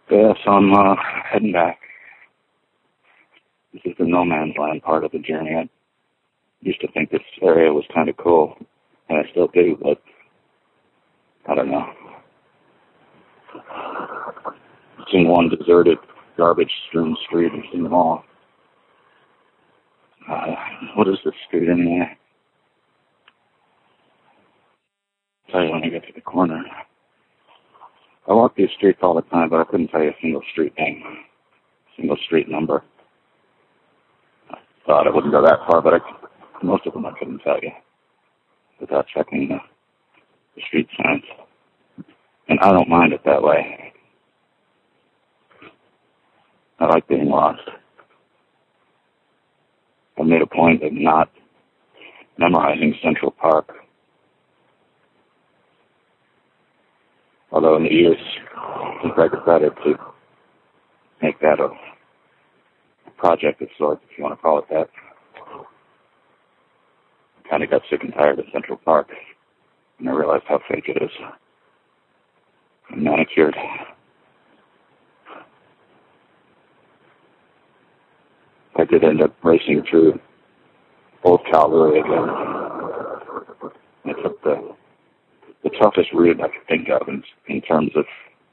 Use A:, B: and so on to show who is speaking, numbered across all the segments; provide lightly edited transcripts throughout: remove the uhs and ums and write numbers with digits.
A: Yeah, so I'm heading back. This is the no man's land part of the journey. I used to think this area was kind of cool, and I still do, but I don't know. I've seen one deserted, garbage-strewn street. I've seen them all. What is this street anyway? I'll tell you when I get to the corner. I walk these streets all the time, but I couldn't tell you a single street name, single street number. I thought I wouldn't go that far, but most of them I couldn't tell you without checking the street signs. And I don't mind it that way. I like being lost. I made a point of not memorizing Central Park. Although in the years since I decided to make that a project of sorts, if you want to call it that, I kind of got sick and tired of Central Park, and I realized how fake it is. And manicured. I did end up racing through Old Calgary again. I took the toughest route I could think of in terms of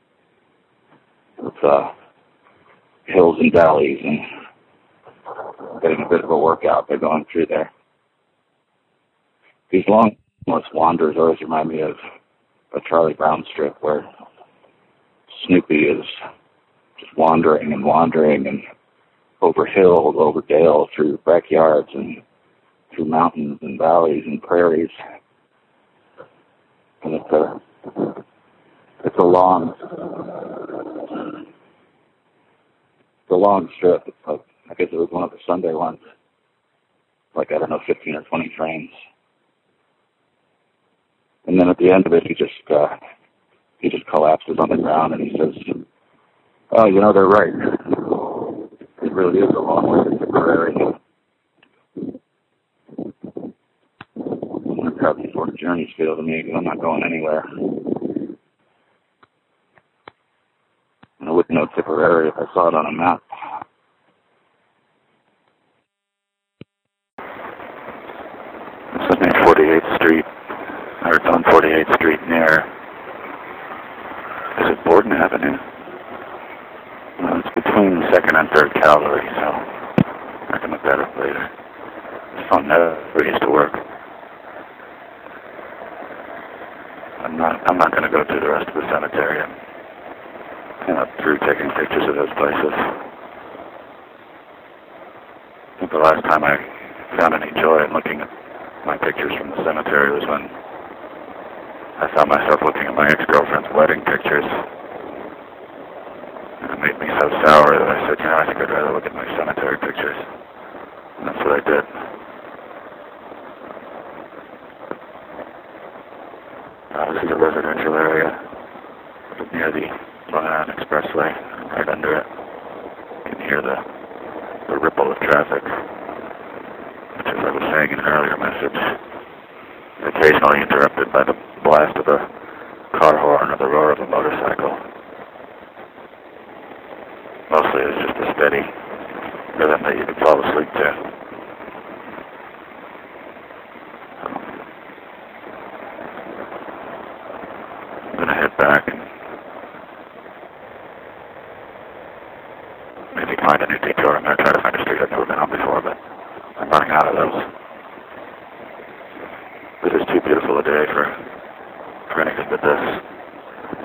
A: hills and valleys and getting a bit of a workout by going through there. These long wanders always remind me of a Charlie Brown strip where Snoopy is just wandering and over hill, over dale, through backyards and through mountains and valleys and prairies. And it's a long strip. It's like, I guess it was one of the Sunday ones. Like, I don't know, 15 or 20 trains. And then at the end of it, he just collapses on the ground and he says, "Oh, you know, they're right. It really is a long way to Tipperary." I'm how these sort of journeys feel to me, because I'm not going anywhere. And I wouldn't know Tipperary if I saw it on a map. This is near 48th Street, or it's on 48th Street near, is it Borden Avenue? No, it's between 2nd and 3rd Calgary, so I can look that up later. This phone never used to work. I'm not going to go through the rest of the cemetery. I'm through taking pictures of those places. I think the last time I found any joy in looking at my pictures from the cemetery was when I found myself looking at my ex-girlfriend's wedding pictures. And it made me so sour that I said, I think I'd rather look at my cemetery pictures. And that's what I did. This is a residential area near the Long Island Expressway. Right under it, you can hear the ripple of traffic, which, as I was saying in an earlier message, occasionally interrupted by the blast of a car horn or the roar of a motorcycle. Mostly it's just a steady rhythm that you can fall asleep to. I'm going to head back and maybe find a new detour. I'm going to try to find a street I've never been on before, but I'm running out of those. This is too beautiful a day for anything but this.